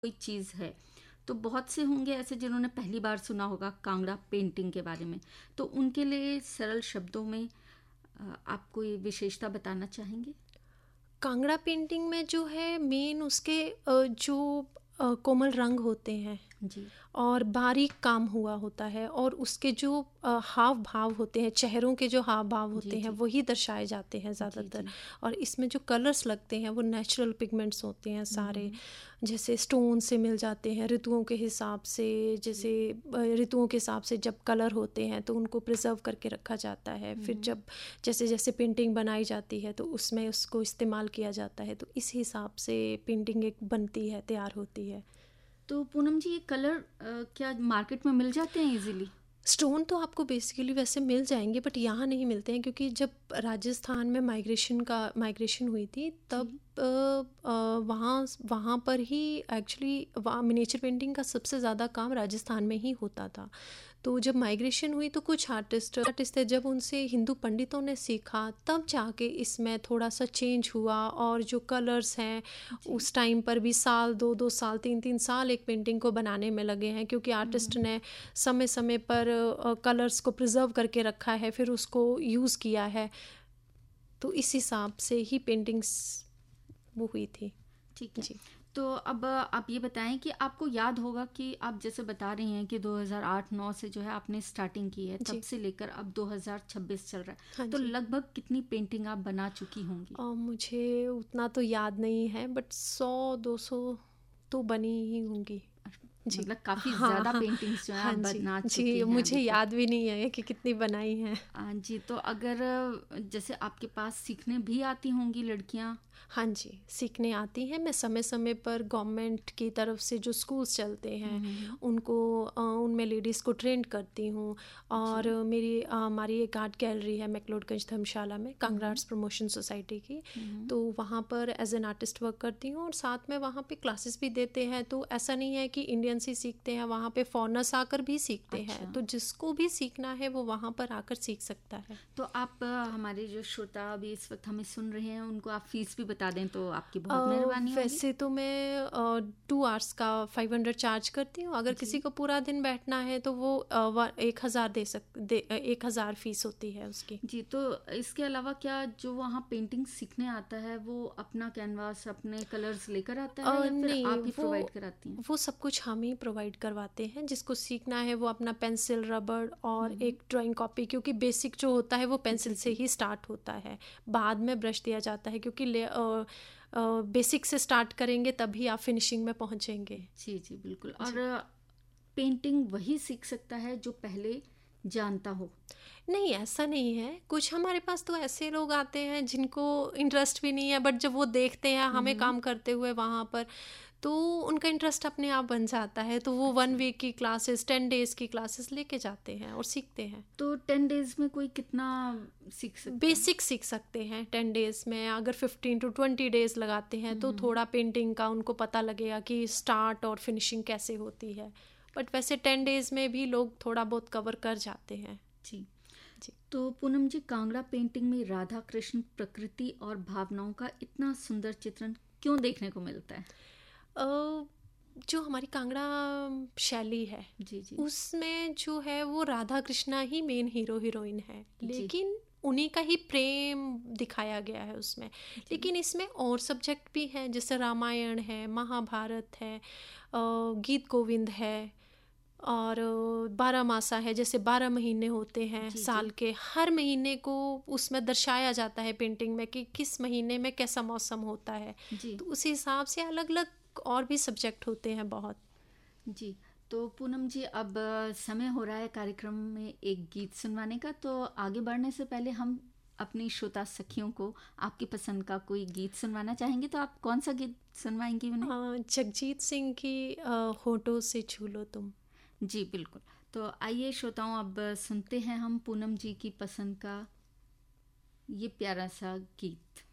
कोई चीज़ है, तो बहुत से होंगे ऐसे जिन्होंने पहली बार सुना होगा कांगड़ा पेंटिंग के बारे में। तो उनके लिए सरल शब्दों में आप कोई विशेषता बताना चाहेंगे? कांगड़ा पेंटिंग में जो है मेन उसके जो कोमल रंग होते हैं जी। और बारीक काम हुआ होता है, और उसके जो हाव भाव होते हैं, चेहरों के जो हाव भाव जी, होते हैं जी। वही दर्शाए जाते हैं जी, ज़्यादातर। जी। और इसमें जो कलर्स लगते हैं वो नेचुरल पिगमेंट्स होते हैं सारे, हुँ, जैसे स्टोन से मिल जाते हैं ऋतुओं के हिसाब से। जी। जैसे ऋतुओं के हिसाब से जब कलर होते हैं तो उनको प्रिजर्व करके रखा जाता है, फिर हुँ। जब जैसे जैसे पेंटिंग बनाई जाती है तो उसमें उसको इस्तेमाल किया जाता है, तो इस हिसाब से पेंटिंग एक बनती है, तैयार होती है। तो पूनम जी, ये कलर क्या मार्केट में मिल जाते हैं इज़िली? स्टोन तो आपको बेसिकली वैसे मिल जाएंगे, बट यहाँ नहीं मिलते हैं, क्योंकि जब राजस्थान में माइग्रेशन हुई थी तब जी। वहाँ वहाँ पर ही एक्चुअली वहाँ मिनिएचर पेंटिंग का सबसे ज़्यादा काम राजस्थान में ही होता था। तो जब माइग्रेशन हुई तो कुछ आर्टिस्ट थे, जब उनसे हिंदू पंडितों ने सीखा तब जाके इसमें थोड़ा सा चेंज हुआ। और जो कलर्स हैं जी। उस टाइम पर भी साल 2-2 साल 3-3 साल एक पेंटिंग को बनाने में लगे हैं, क्योंकि आर्टिस्ट हुँ। ने समय समय पर कलर्स को प्रिजर्व करके रखा है, फिर उसको यूज़ किया है। तो इस हिसाब से ही पेंटिंग्स वो हुई थी। ठीक है। जी। तो अब आप ये बताएँ कि आपको याद होगा कि आप जैसे बता रही हैं कि 2008-9 से जो है आपने स्टार्टिंग की है, तब जी। से लेकर अब 2026 चल रहा है। हाँ तो जी। लगभग कितनी पेंटिंग आप बना चुकी होंगी? मुझे उतना तो याद नहीं है, बट 100-200 तो बनी ही होंगी। जी। मतलब काफ़ी हाँ ज़्यादा हाँ। पेंटिंग्स जो हैं हाँ आप जी बना जी, चुकी हैं मुझे अभी तक। याद भी नहीं है कि कितनी बनाई हैं। जी, तो अगर जैसे आपके पास सीखने भी आती होंगी लड़कियाँ? हाँ जी, सीखने आती हैं। मैं समय समय पर गवर्नमेंट की तरफ से जो स्कूल्स चलते हुँ, हैं हुँ, हुँ। उनको उनमें लेडीज़ को ट्रेंड करती हूँ। और जी। हमारी एक आर्ट गैलरी है मैक्लोडगंज धर्मशाला में, हुँ, कांगड़ा हुँ। आर्ट्स प्रमोशन सोसाइटी की। हुँ, हुँ। तो वहाँ पर एज एन आर्टिस्ट वर्क करती हूँ, और साथ में वहाँ पे क्लासेस भी देते हैं। तो ऐसा नहीं है कि इंडियंस ही सीखते हैं, वहाँ पे फॉरेनर्स आकर भी सीखते हैं। अच्छा। तो जिसको भी सीखना है वो वहाँ पर आकर सीख सकता है। तो आप हमारे जो श्रोता अभी इस वक़्त हमें सुन रहे हैं, उनको आप फ़ीस भी बता दें तो आपकी बहुत मेहरबानी होगी। वैसे तो मैं 2 आवर्स का 500 चार्ज करती हूँ। अगर किसी जी। को पूरा दिन बैठना है तो वो 1,000 1,000 फीस होती है उसकी। जी, तो इसके अलावा क्या जो वहाँ पेंटिंग सीखने आता है, वो अपना कैनवास, अपने कलर्स लेकर आता है या फिर नहीं, आप ही प्रोवाइड कराती हैं? वो सब कुछ हम ही प्रोवाइड करवाते हैं। जिसको सीखना है वो अपना पेंसिल, रबड़ हुँ, और हुँ। एक ड्राइंग कॉपी, क्योंकि बेसिक जो होता है वो जी, पेंसिल से जी। ही स्टार्ट होता है। बाद में ब्रश दिया जाता है, क्योंकि बेसिक से स्टार्ट करेंगे तभी आप फिनिशिंग में पहुँचेंगे। जी, जी, बिल्कुल। और जी। पेंटिंग वही सीख सकता है जो पहले जानता हो? नहीं, ऐसा नहीं है। कुछ हमारे पास तो ऐसे लोग आते हैं जिनको इंटरेस्ट भी नहीं है, बट जब वो देखते हैं हुँ, हमें हुँ। काम करते हुए वहाँ पर, तो उनका इंटरेस्ट अपने आप बन जाता है। तो वो 1 अच्छा। वीक की क्लासेस, 10 डेज़ की क्लासेस लेके जाते हैं और सीखते हैं। तो 10 डेज़ में कोई कितना सीख सकता है? बेसिक सीख सकते हैं 10 डेज़ में। अगर 15 टू 20 डेज़ लगाते हैं हुँ, तो हुँ। थोड़ा पेंटिंग का उनको पता लगेगा कि स्टार्ट और फिनिशिंग कैसे होती है। बट वैसे 10 डेज़ में भी लोग थोड़ा बहुत कवर कर जाते हैं। जी। जी। तो पूनम जी, कांगड़ा पेंटिंग में राधा कृष्ण प्रकृति और भावनाओं का इतना सुंदर चित्रण क्यों देखने को मिलता है? अ, जो हमारी कांगड़ा शैली है जी, जी। उसमें जो है वो राधा कृष्णा ही मेन हीरो हीरोइन है, जी, लेकिन उन्हीं का ही प्रेम दिखाया गया है उसमें। जी। लेकिन इसमें और सब्जेक्ट भी हैं, जैसे रामायण है, महाभारत है, गीत गोविंद है, और 12 मासा है। जैसे 12 महीने होते हैं जी, जी। साल के, हर महीने को उसमें दर्शाया जाता है पेंटिंग में कि किस महीने में कैसा मौसम होता है। जी, तो उस हिसाब से अलग अलग और भी सब्जेक्ट होते हैं बहुत। जी। तो पूनम जी, अब समय हो रहा है कार्यक्रम में एक गीत सुनवाने का, तो आगे बढ़ने से पहले हम अपनी श्रोता सखियों को आपकी पसंद का कोई गीत सुनवाना चाहेंगे, तो आप कौन सा गीत सुनवाएँगी उन्हें? जगजीत सिंह की होठों से छू लो तुम। जी, बिल्कुल। तो आइए श्रोताओं, अब सुनते हैं हम पूनम जी की पसंद का ये प्यारा सा गीत।